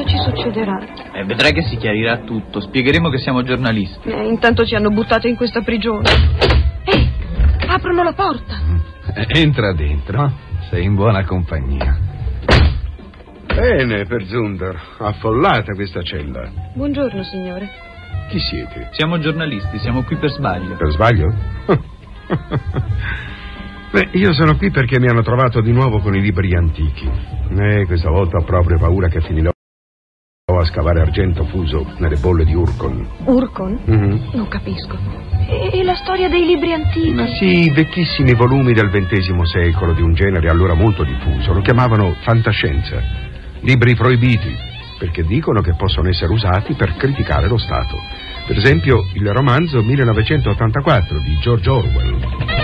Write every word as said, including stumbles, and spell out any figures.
ci succederà? Eh, vedrai che si chiarirà tutto. Spiegheremo che siamo giornalisti. Eh, intanto ci hanno buttato in questa prigione. Ehi, aprono la porta. Entra dentro. Sei in buona compagnia. Bene, per Zundar. Affollata questa cella. Buongiorno, signore. Chi siete? Siamo giornalisti, siamo qui per sbaglio. Per sbaglio? Beh, io sono qui perché mi hanno trovato di nuovo con i libri antichi. E questa volta ho proprio paura che finirò a scavare argento fuso nelle bolle di Urkon. Urkon? Mm-hmm. Non capisco. E la storia dei libri antichi? Ma sì, vecchissimi volumi del ventesimo secolo di un genere allora molto diffuso. Lo chiamavano fantascienza. Libri proibiti, perché dicono che possono essere usati per criticare lo Stato. Per esempio, il romanzo millenovecentottantaquattro di George Orwell.